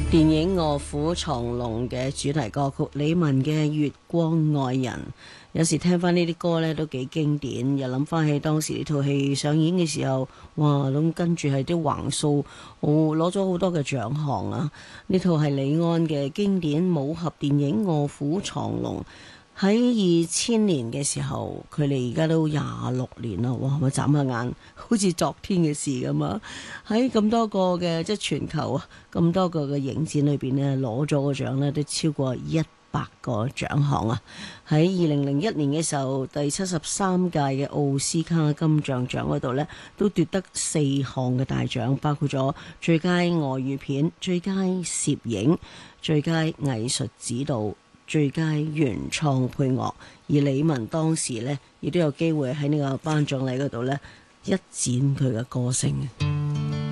電影《卧虎藏龍》嘅主題歌曲，李玟嘅《月光愛人》。有時聽翻呢啲歌呢都幾經典，又諗翻起當時呢套戲上映嘅時候，哇！咁跟住係啲橫掃，攞咗好多嘅獎項啊！呢套係李安嘅經典武俠電影《卧虎藏龍》。喺2000年嘅時候，佢哋而家都26年啦，哇！我眨下眼，好似昨天嘅事咁啊！喺咁多個嘅即係全球啊，咁多個嘅影展裏邊呢，攞咗個獎呢都超過100個獎項啊！喺2001年嘅時候，第73屆嘅奧斯卡金像獎嗰度呢，都奪得4項嘅大獎，包括咗最佳外語片、最佳攝影、最佳藝術指導、最佳原創配樂，而李玟當時呢，亦都有機會喺呢個頒獎禮嗰度呢，一展佢嘅歌聲。